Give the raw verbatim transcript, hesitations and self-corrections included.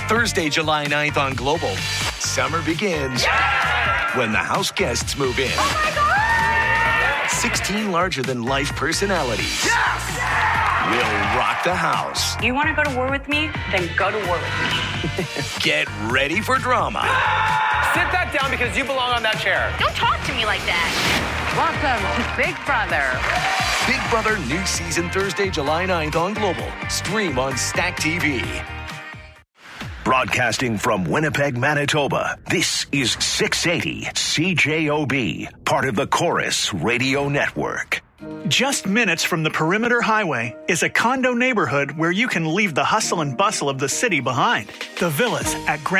Thursday, July ninth on Global. Summer begins Yeah! when the house guests move in. Oh my God! sixteen larger-than-life personalities Yes! will rock the house. You want to go to war with me? Then go to war with me. Get ready for drama. Sit that down because you belong on that chair. Don't talk to me like that. Welcome to Big Brother. Big Brother new season Thursday, July ninth on Global. Stream on Stack T V. Broadcasting from Winnipeg, Manitoba, this is six eighty C J O B, part of the Chorus Radio Network. Just minutes from the Perimeter Highway is a condo neighborhood where you can leave the hustle and bustle of the city behind. The Villas at Grand